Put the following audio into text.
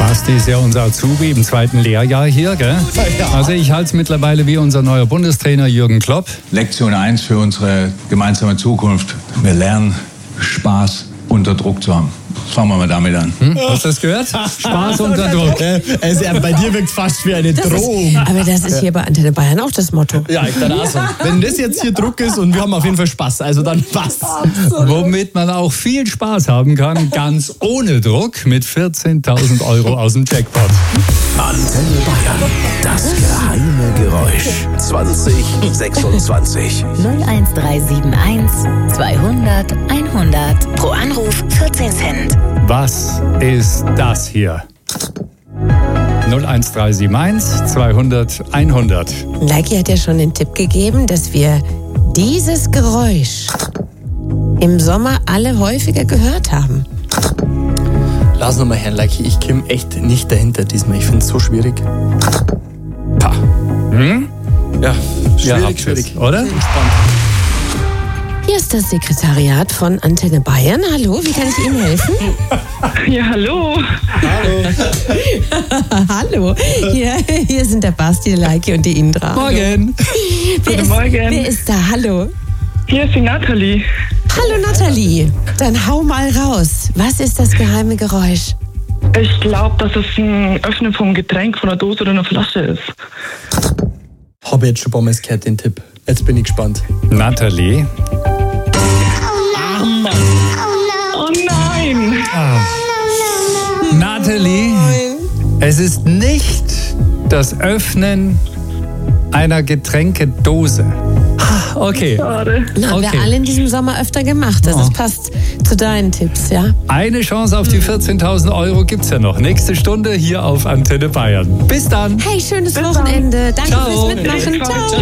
Basti ist ja unser Azubi im 2. Lehrjahr hier, gell? Ja. Also ich halte es mittlerweile wie unser neuer Bundestrainer Jürgen Klopp. Lektion 1 für unsere gemeinsame Zukunft. Wir lernen, Spaß unter Druck zu haben. Fangen wir mal damit an. Hast du das gehört? Spaß unter Druck. Bei dir wirkt es fast wie eine Drohung. Aber das ist hier bei Antenne Bayern auch das Motto. Ja, ich dachte auch so. Wenn das jetzt hier Druck ist und wir haben auf jeden Fall Spaß, also dann passt's. Womit man auch viel Spaß haben kann, ganz ohne Druck, mit 14.000 € aus dem Jackpot. Antenne Bayern, das geheime Geräusch. 2026. 01371 200 100. Pro Anruf 14 Cent. Was ist das hier? 01371 200 100. Leiki hat ja schon den Tipp gegeben, dass wir dieses Geräusch im Sommer alle häufiger gehört haben. Lass nochmal Herrn Leiki, ich komme echt nicht dahinter diesmal. Ich finde es so schwierig. Pah. Ja, schwierig. Oder? Hier ist das Sekretariat von Antenne Bayern. Hallo, wie kann ich Ihnen helfen? Ja, hallo. Hallo, hier sind der Basti, der Leiki und die Indra. Morgen. Guten Morgen. Wer ist da? Hallo. Hier ist die Nathalie. Hallo Nathalie, dann hau mal raus. Was ist das geheime Geräusch? Ich glaube, dass es ein Öffnen vom Getränk, von einer Dose oder einer Flasche ist. Habe jetzt schon ein paar Mal gehört, den Tipp. Jetzt bin ich gespannt. Nathalie. Oh nein! Nathalie, es ist nicht das Öffnen einer Getränkedose. Okay. Schade. Na, haben wir alle in diesem Sommer öfter gemacht. Also es passt zu deinen Tipps, ja? Eine Chance auf die 14.000 € gibt's ja noch. Nächste Stunde hier auf Antenne Bayern. Bis dann. Hey, schönes Wochenende. Danke Ciao. fürs Mitmachen. Ciao.